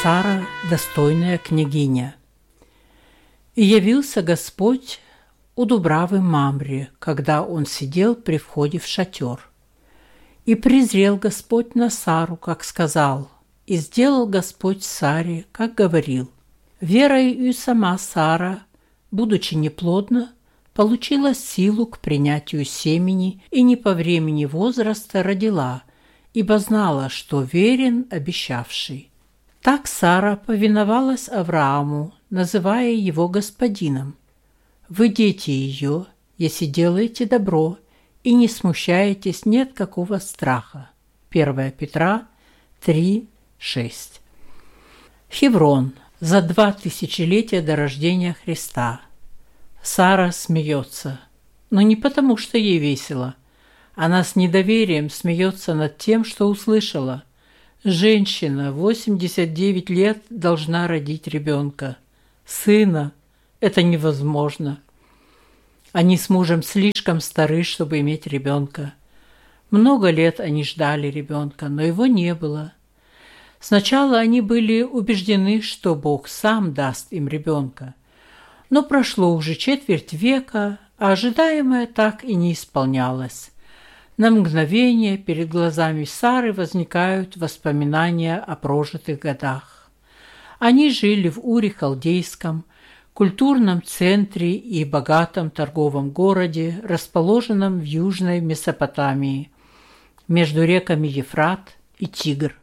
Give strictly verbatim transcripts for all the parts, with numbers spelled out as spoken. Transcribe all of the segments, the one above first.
Сара, достойная княгиня. И явился Господь у дубравы Мамре, когда он сидел при входе в шатер. И презрел Господь на Сару, как сказал, и сделал Господь Саре, как говорил. Верой и сама Сара, будучи неплодна, получила силу к принятию семени и не по времени возраста родила, ибо знала, что верен обещавший. Так Сара повиновалась Аврааму, называя его господином. Вы дети ее, если делаете добро и не смущаетесь, нет какого страха. первое Петра три, шесть. Хеврон. За два тысячелетия до рождения Христа. Сара смеется, но не потому, что ей весело. Она с недоверием смеется над тем, что услышала. Женщина в восемьдесят девять лет должна родить ребенка. Сына. Это невозможно. Они с мужем слишком стары, чтобы иметь ребенка. Много лет они ждали ребенка, но его не было. Сначала они были убеждены, что Бог сам даст им ребенка. Но прошло уже четверть века, а ожидаемое так и не исполнялось. На мгновение перед глазами Сары возникают воспоминания о прожитых годах. Они жили в Уре Халдейском, культурном центре и богатом торговом городе, расположенном в Южной Месопотамии, между реками Ефрат и Тигр.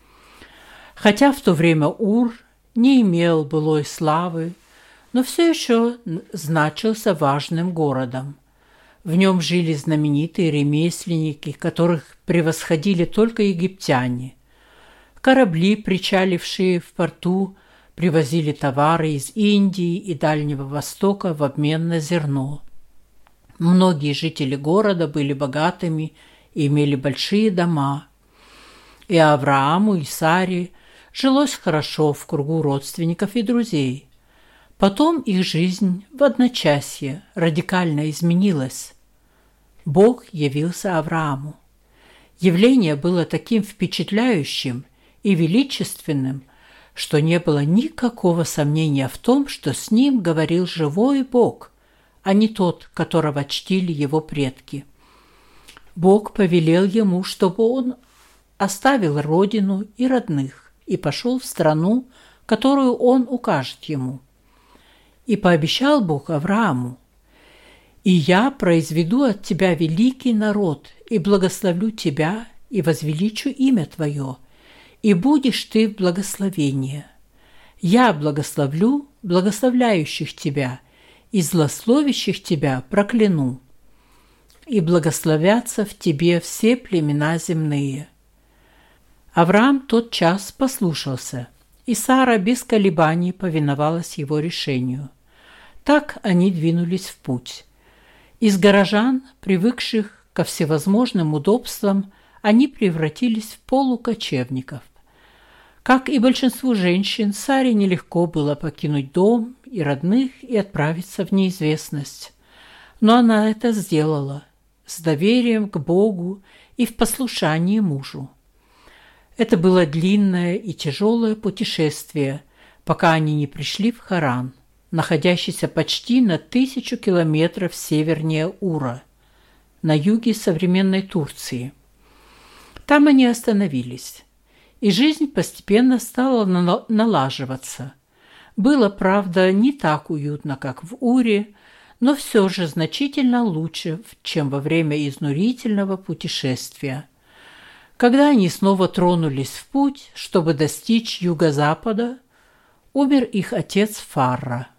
Хотя в то время Ур не имел былой славы, но все еще значился важным городом. В нем жили знаменитые ремесленники, которых превосходили только египтяне. Корабли, причалившие в порту, привозили товары из Индии и Дальнего Востока в обмен на зерно. Многие жители города были богатыми и имели большие дома. И Аврааму и Саре жилось хорошо в кругу родственников и друзей. Потом их жизнь в одночасье радикально изменилась. Бог явился Аврааму. Явление было таким впечатляющим и величественным, что не было никакого сомнения в том, что с ним говорил живой Бог, а не тот, которого чтили его предки. Бог повелел ему, чтобы он оставил родину и родных и пошел в страну, которую он укажет ему. И пообещал Бог Аврааму: «И я произведу от тебя великий народ, и благословлю тебя, и возвеличу имя твое, и будешь ты в благословении. Я благословлю благословляющих тебя, и злословящих тебя прокляну. И благословятся в тебе все племена земные». Авраам тотчас послушался, и Сара без колебаний повиновалась его решению. Так они двинулись в путь. Из горожан, привыкших ко всевозможным удобствам, они превратились в полукочевников. Как и большинству женщин, Саре нелегко было покинуть дом и родных и отправиться в неизвестность. Но она это сделала с доверием к Богу и в послушании мужу. Это было длинное и тяжелое путешествие, пока они не пришли в Харан, находящийся почти на тысячу километров севернее Ура, на юге современной Турции. Там они остановились, и жизнь постепенно стала налаживаться. Было, правда, не так уютно, как в Уре, но все же значительно лучше, чем во время изнурительного путешествия. Когда они снова тронулись в путь, чтобы достичь юго-запада, умер их отец Фарра.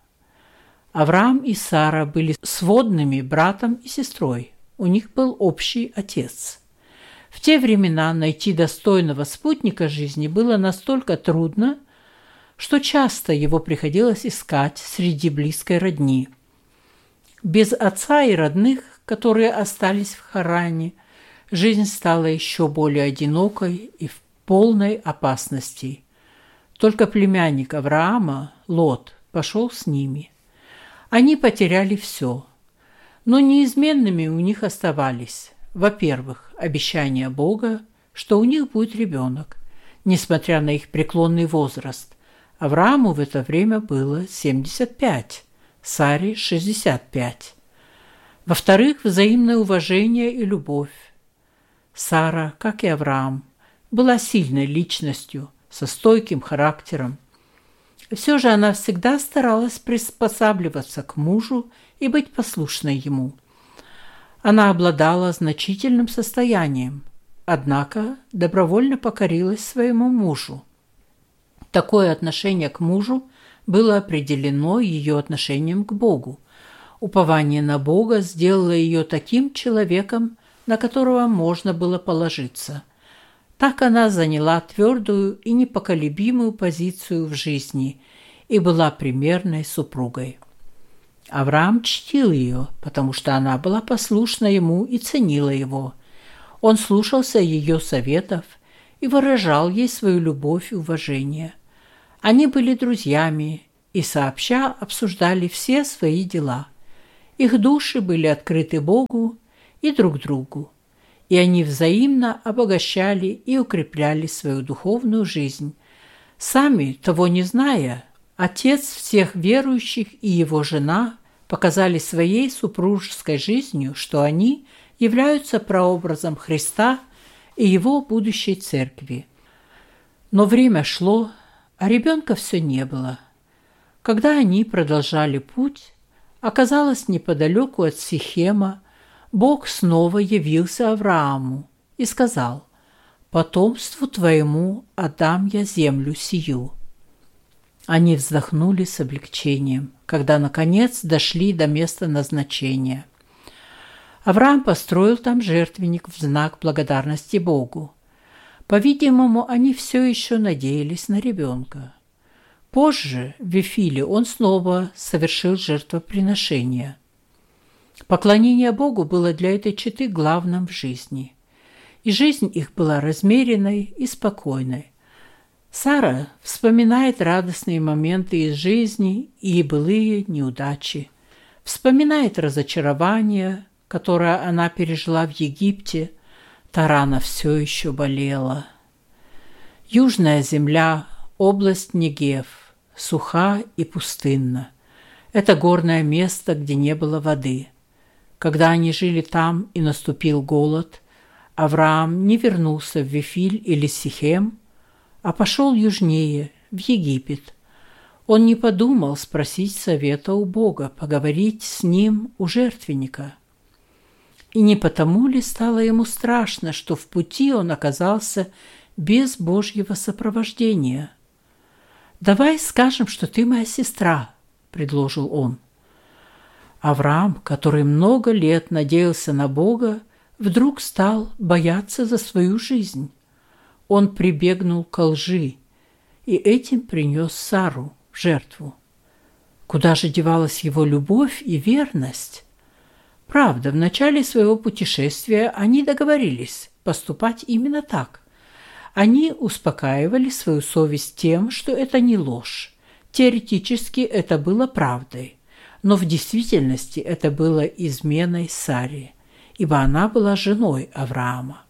Авраам и Сара были сводными братом и сестрой. У них был общий отец. В те времена найти достойного спутника жизни было настолько трудно, что часто его приходилось искать среди близкой родни. Без отца и родных, которые остались в Харане, жизнь стала еще более одинокой и в полной опасности. Только племянник Авраама, Лот, пошел с ними. Они потеряли все, но неизменными у них оставались, во-первых, обещание Бога, что у них будет ребенок, несмотря на их преклонный возраст. Аврааму в это время было семьдесят пять, Саре – шестьдесят пять. Во-вторых, взаимное уважение и любовь. Сара, как и Авраам, была сильной личностью, со стойким характером. Все же она всегда старалась приспосабливаться к мужу и быть послушной ему. Она обладала значительным состоянием, однако добровольно покорилась своему мужу. Такое отношение к мужу было определено ее отношением к Богу. Упование на Бога сделало ее таким человеком, на которого можно было положиться. Так она заняла твердую и непоколебимую позицию в жизни и была примерной супругой. Авраам чтил ее, потому что она была послушна ему и ценила его. Он слушался ее советов и выражал ей свою любовь и уважение. Они были друзьями и сообща обсуждали все свои дела. Их души были открыты Богу и друг другу, и они взаимно обогащали и укрепляли свою духовную жизнь. Сами, того не зная, отец всех верующих и его жена показали своей супружеской жизнью, что они являются прообразом Христа и его будущей церкви. Но время шло, а ребенка все не было. Когда они продолжали путь, оказалось, неподалеку от Сихема, Бог снова явился Аврааму и сказал: «Потомству твоему отдам я землю сию». Они вздохнули с облегчением, когда, наконец, дошли до места назначения. Авраам построил там жертвенник в знак благодарности Богу. По-видимому, они все еще надеялись на ребенка. Позже, в Вифиле, он снова совершил жертвоприношение. Поклонение Богу было для этой четы главным в жизни, и жизнь их была размеренной и спокойной. Сара вспоминает радостные моменты из жизни и былые неудачи, вспоминает разочарование, которое она пережила в Египте. Та рана все еще болела. Южная земля, область Негев, суха и пустынна. Это горное место, где не было воды. Когда они жили там и наступил голод, Авраам не вернулся в Вифиль или Сихем, а пошел южнее, в Египет. Он не подумал спросить совета у Бога, поговорить с ним у жертвенника. И не потому ли стало ему страшно, что в пути он оказался без Божьего сопровождения? «Давай скажем, что ты моя сестра», — предложил он. Авраам, который много лет надеялся на Бога, вдруг стал бояться за свою жизнь. Он прибегнул к лжи и этим принес Сару в жертву. Куда же девалась его любовь и верность? Правда, в начале своего путешествия они договорились поступать именно так. Они успокаивали свою совесть тем, что это не ложь. Теоретически это было правдой, но в действительности это было изменой Саре, ибо она была женой Авраама.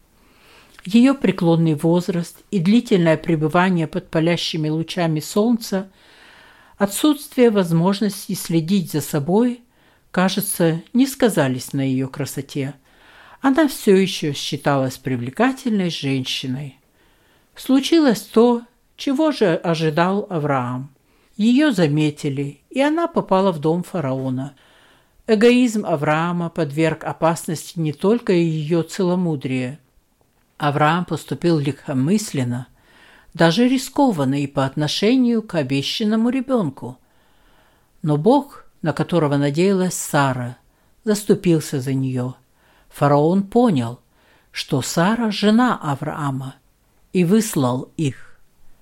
Ее преклонный возраст и длительное пребывание под палящими лучами солнца, отсутствие возможности следить за собой, кажется, не сказались на ее красоте. Она все еще считалась привлекательной женщиной. Случилось то, чего же ожидал Авраам. Ее заметили, и она попала в дом фараона. Эгоизм Авраама подверг опасности не только ее целомудрие. Авраам поступил легкомысленно, даже рискованно и по отношению к обещанному ребенку. Но Бог, на которого надеялась Сара, заступился за нее. Фараон понял, что Сара – жена Авраама, и выслал их.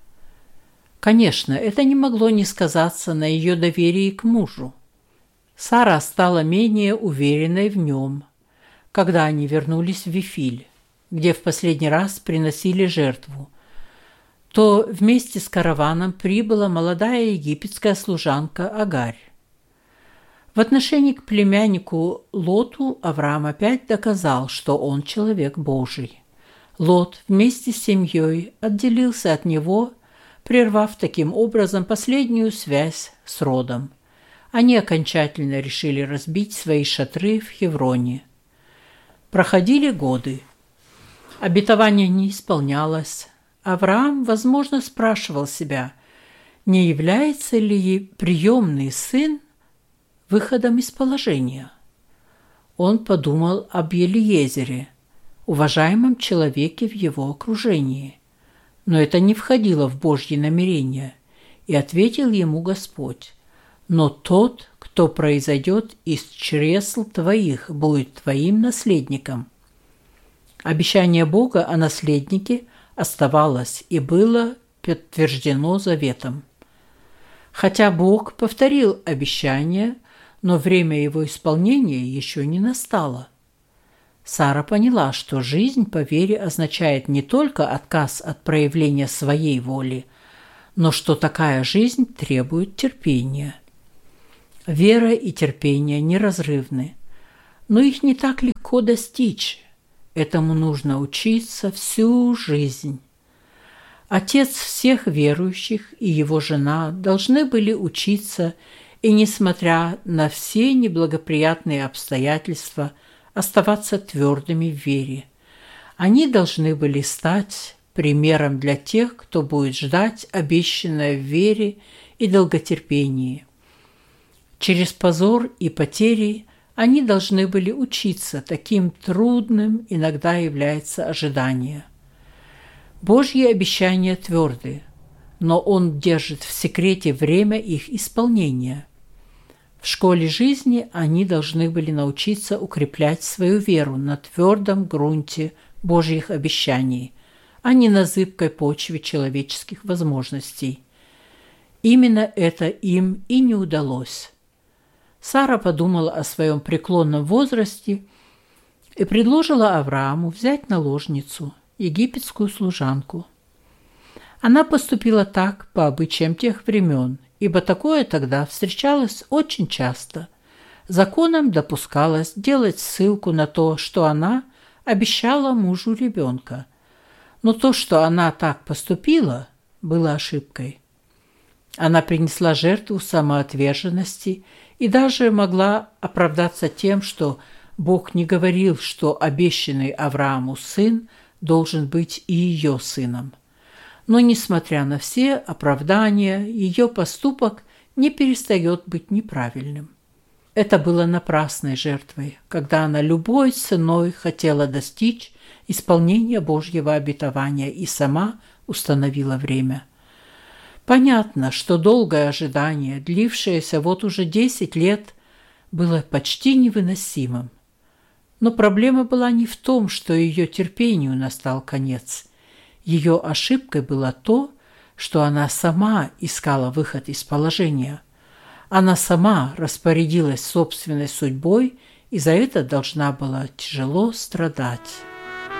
Конечно, это не могло не сказаться на ее доверии к мужу. Сара стала менее уверенной в нем, когда они вернулись в Вифиль, где в последний раз приносили жертву. То вместе с караваном прибыла молодая египетская служанка Агарь. В отношении к племяннику Лоту Авраам опять доказал, что он человек Божий. Лот вместе с семьей отделился от него, прервав таким образом последнюю связь с родом. Они окончательно решили разбить свои шатры в Хевроне. Проходили годы. Обетование не исполнялось. Авраам, возможно, спрашивал себя, не является ли приемный сын выходом из положения. Он подумал об Елиезере, уважаемом человеке в его окружении. Но это не входило в Божьи намерения, и ответил ему Господь: «Но тот, кто произойдет из чресл твоих, будет твоим наследником». Обещание Бога о наследнике оставалось и было подтверждено заветом. Хотя Бог повторил обещание, но время его исполнения еще не настало. Сара поняла, что жизнь по вере означает не только отказ от проявления своей воли, но что такая жизнь требует терпения. Вера и терпение неразрывны, но их не так легко достичь. Этому нужно учиться всю жизнь. Отец всех верующих и его жена должны были учиться, и, несмотря на все неблагоприятные обстоятельства, оставаться твердыми в вере. Они должны были стать примером для тех, кто будет ждать обещанное в вере и долготерпении. Через позор и потери они должны были учиться, таким трудным иногда является ожидание. Божьи обещания тверды, но Он держит в секрете время их исполнения. В школе жизни они должны были научиться укреплять свою веру на твердом грунте Божьих обещаний, а не на зыбкой почве человеческих возможностей. Именно это им и не удалось. Сара подумала о своем преклонном возрасте и предложила Аврааму взять наложницу, египетскую служанку. Она поступила так по обычаям тех времен, ибо такое тогда встречалось очень часто. Законом допускалось делать ссылку на то, что она обещала мужу ребенка. Но то, что она так поступила, было ошибкой. Она принесла жертву самоотверженности и даже могла оправдаться тем, что Бог не говорил, что обещанный Аврааму сын должен быть и ее сыном. Но, несмотря на все оправдания, ее поступок не перестает быть неправильным. Это было напрасной жертвой, когда она любой ценой хотела достичь исполнения Божьего обетования и сама установила время. Понятно, что долгое ожидание, длившееся вот уже десять лет, было почти невыносимым. Но проблема была не в том, что ее терпению настал конец. Ее ошибкой было то, что она сама искала выход из положения. Она сама распорядилась собственной судьбой и за это должна была тяжело страдать.